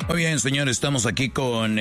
Muy bien, señores, estamos aquí con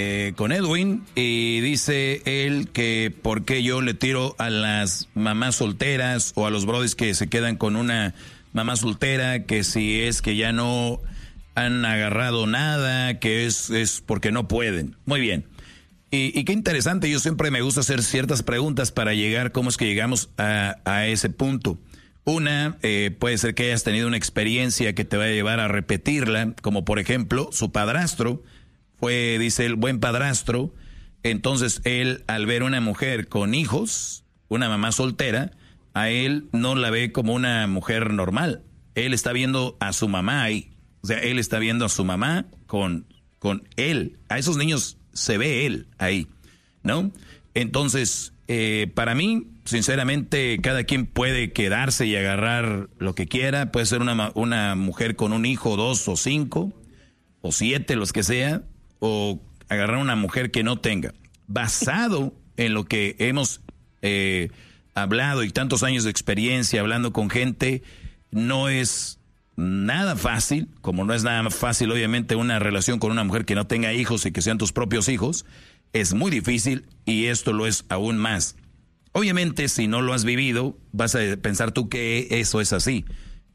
Edwin y dice él que por qué yo le tiro a las mamás solteras o a los brodis que se quedan con una mamá soltera, que si es que ya no han agarrado nada, que es porque no pueden. Muy bien. Y qué interesante, yo siempre me gusta hacer ciertas preguntas para llegar, cómo es que llegamos a ese punto. Una, puede ser que hayas tenido una experiencia que te va a llevar a repetirla, como por ejemplo, su padrastro fue, dice él, buen padrastro. Entonces él, al ver una mujer con hijos, una mamá soltera, a él no la ve como una mujer normal. Él está viendo a su mamá ahí. O sea, él está viendo a su mamá con él. A esos niños se ve él ahí, ¿no? Entonces, para mí, sinceramente, cada quien puede quedarse y agarrar lo que quiera. Puede ser una mujer con un hijo, 2 o 5 o 7, los que sea, o agarrar una mujer que no tenga. Basado en lo que hemos hablado y tantos años de experiencia hablando con gente, no es nada fácil, como no es nada fácil, obviamente, una relación con una mujer que no tenga hijos y que sean tus propios hijos. Es muy difícil y esto lo es aún más. Obviamente, si no lo has vivido, vas a pensar tú que eso es así.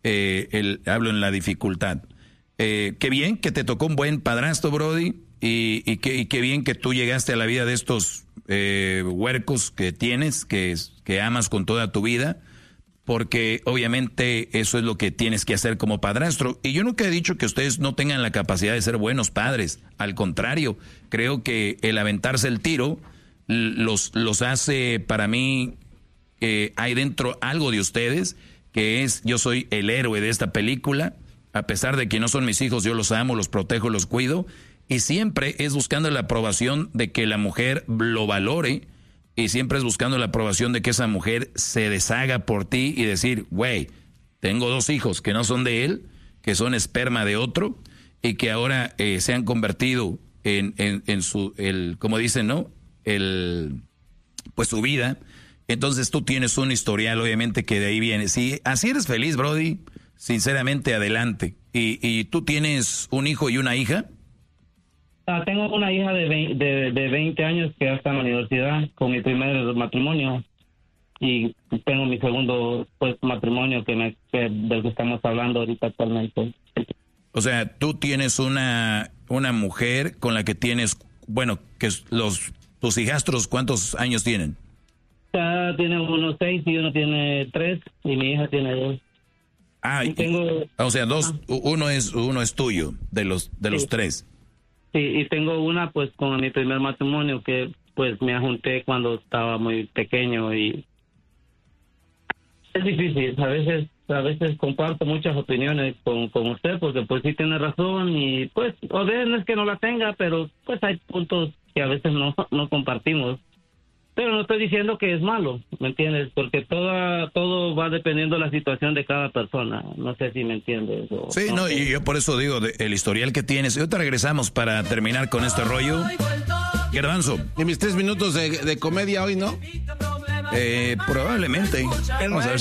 Hablo en la dificultad. Qué bien que te tocó un buen padrastro, Brody, y qué bien que tú llegaste a la vida de estos huercos que tienes, que amas con toda tu vida, porque obviamente eso es lo que tienes que hacer como padrastro. Y yo nunca he dicho que ustedes no tengan la capacidad de ser buenos padres. Al contrario, creo que el aventarse el tiro los hace, para mí, hay dentro algo de ustedes, que es, yo soy el héroe de esta película. A pesar de que no son mis hijos, yo los amo, los protejo, los cuido. Y siempre es buscando la aprobación de que la mujer lo valore. Y siempre es buscando la aprobación de que esa mujer se deshaga por ti y decir, güey, tengo 2 hijos que no son de él, que son esperma de otro, y que ahora se han convertido en su, como dicen, ¿no? Pues su vida. Entonces tú tienes un historial, obviamente, que de ahí viene. Si así eres feliz, Brody, sinceramente, adelante. ¿Y tú tienes un hijo y una hija? Tengo una hija de 20 años que ya está en la universidad con mi primer matrimonio, y tengo mi segundo matrimonio del que estamos hablando ahorita actualmente. O sea, tú tienes una mujer con la que tienes, bueno, que tus hijastros, ¿cuántos años tienen? Tiene uno 6 y uno tiene 3 y mi hija tiene 2. O sea, 2, uno es tuyo de los 3. Sí, y tengo una pues con mi primer matrimonio que pues me junté cuando estaba muy pequeño, y es difícil. A veces comparto muchas opiniones con usted, porque pues sí tiene razón, y pues o no es que no la tenga, pero pues hay puntos que a veces no compartimos. Pero no estoy diciendo que es malo, ¿me entiendes? Porque todo va dependiendo de la situación de cada persona. No sé si me entiendes. Sí, no, y yo por eso digo, el historial que tienes. Y ahorita regresamos para terminar con este rollo. Garbanzo. Y mis 3 minutos de comedia hoy, ¿no? Probablemente. Vamos a ver.